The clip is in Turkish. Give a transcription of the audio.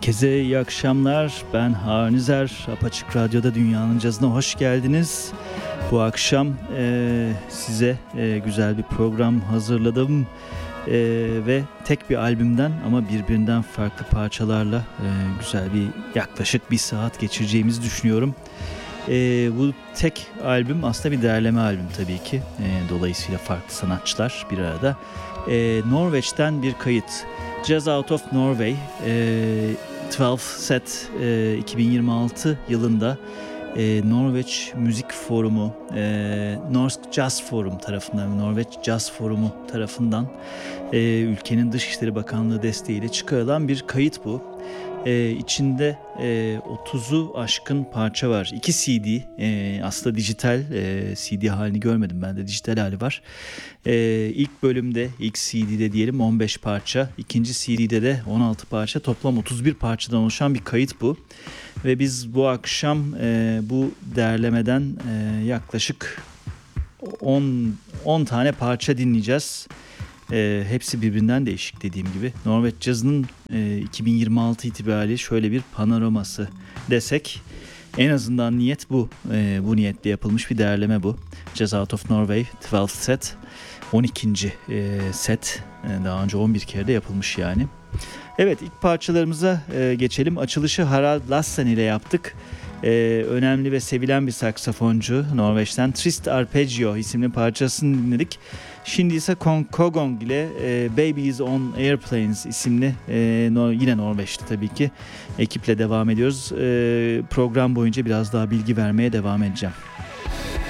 Herkese iyi akşamlar. Ben Harun İzer. Apaçık Radyo'da Dünyanın Cazı'na hoş geldiniz. Bu akşam size güzel bir program hazırladım. Ve tek bir albümden ama birbirinden farklı parçalarla güzel bir yaklaşık bir saat geçireceğimizi düşünüyorum. Bu tek albüm aslında bir derleme albüm tabii ki. Dolayısıyla farklı sanatçılar bir arada. Norveç'ten bir kayıt. Jazz Out of Norway 12 Set 2026 yılında Norveç Müzik Forumu, Norsk Jazz Forum tarafından, Norveç Jazz Forumu tarafından ülkenin Dışişleri Bakanlığı desteğiyle çıkarılan bir kayıt bu. İçinde 30'u aşkın parça var. 2 CD, aslında dijital CD halini görmedim ben de, dijital hali var. İlk bölümde, ilk CD'de diyelim 15 parça, ikinci CD'de de 16 parça, toplam 31 parçadan oluşan bir kayıt bu. Ve biz bu akşam bu derlemeden yaklaşık 10 tane parça dinleyeceğiz. Hepsi birbirinden değişik dediğim gibi. Norveç Cazı'nın 2026 itibariyle şöyle bir panoraması desek, en azından niyet bu. Bu niyetle yapılmış bir derleme bu. Jazz Out of Norway 12 Set 12. set. Daha önce 11 kere de yapılmış yani. Evet, ilk parçalarımıza geçelim. Açılışı Harald Lassen ile yaptık. Önemli ve sevilen bir saksafoncu Norveç'ten Trist Arpeggio isimli parçasını dinledik. Şimdi ise Kongong ile Babies on Airplanes isimli yine Norveç'te tabii ki ekiple devam ediyoruz. Program boyunca biraz daha bilgi vermeye devam edeceğim.